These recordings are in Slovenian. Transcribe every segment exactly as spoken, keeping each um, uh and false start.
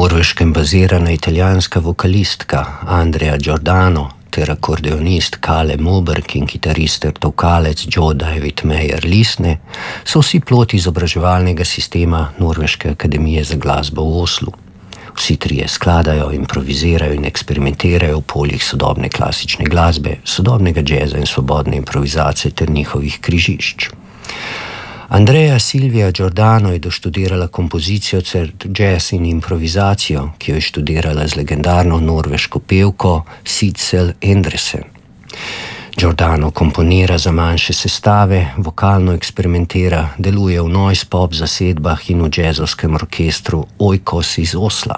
Norveškem bazirana italijanska vokalistka Andrea Giordano ter akordeonist Kalle Moberg in kitarist ter tokalec Joe David Meyer Lisne so vsi plod izobraževalnega sistema Norveške akademije za glasbo v Oslu. Vsi trije skladajo, improvizirajo in eksperimentirajo v poljih sodobne klasične glasbe, sodobnega džeza in svobodne improvizacije ter njihovih križišč. Andrea Silvia Giordano je doštudirala kompozicijo ter džez in improvizacijo, ki jo je študirala z legendarno norveško pevko Sidsel Endresen. Giordano komponira za manjše sestave, vokalno eksperimentira, deluje v noise pop zasedbah in v džezovskem orkestru Oikos iz Osla.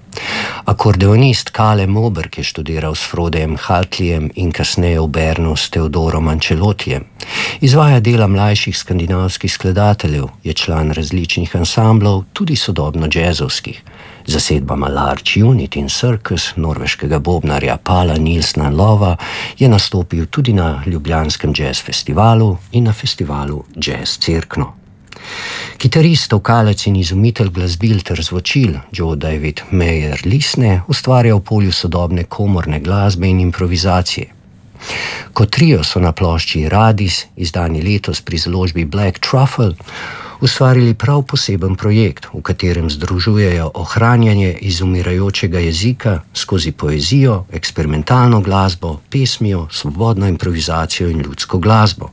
Akordeonist Kalle Moberg je študiral s Frodejem Hartlijem in kasneje v Bernu s Teodorom Ancelotijem. Izvaja dela mlajših skandinavskih skladateljev, je član različnih ansamblov, tudi sodobno džezovskih. Zasedbama Large Unit in Circus norveškega bobnarja Pala Nilsna Lova je nastopil tudi na Ljubljanskem jazz festivalu in na festivalu Jazz Cerkno. Kitarist, tokalec in izumitelj glasbil ter zvočil Joe David Meyer Lisne ustvarja v polju sodobne komorne glasbe in improvizacije. Kot trio so na plošči Radis, izdani letos pri založbi Black Truffle, ustvarili prav poseben projekt, v katerem združujejo ohranjanje izumirajočega jezika skozi poezijo, eksperimentalno glasbo, pesmijo, svobodno improvizacijo in ljudsko glasbo.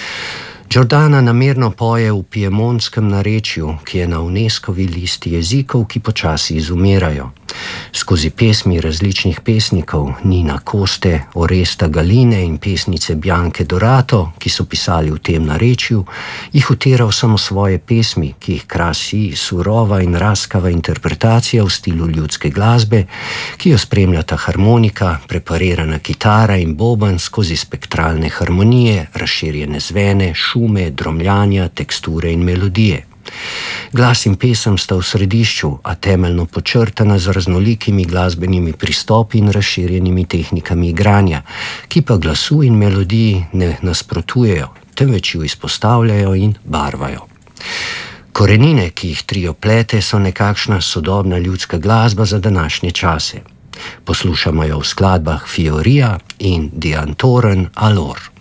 Giordana namerno poje v piemontskem narečju, ki je na UNESCOvi listi jezikov, ki počasi izumirajo. Skozi pesmi različnih pesnikov Nina Koste, Oresta Galine in pesnice Bianche Dorato, ki so pisali v tem narečju, jih utira v samo svoje pesmi, ki jih krasi surova in raskava interpretacija v stilu ljudske glasbe, ki jo spremljata harmonika, preparirana kitara in boben skozi spektralne harmonije, razširjene zvene, šume, dromljanja, teksture in melodije. Glas in pesem sta v središču, a temeljno počrtana z raznolikimi glasbenimi pristopi in razširjenimi tehnikami igranja, ki pa glasu in melodiji ne nasprotujejo, temveč ju izpostavljajo in barvajo. Korenine, ki jih trio plete, so nekakšna sodobna ljudska glasba za današnje čase. Poslušamo jo v skladbah Fioria in Die Antoren Alor.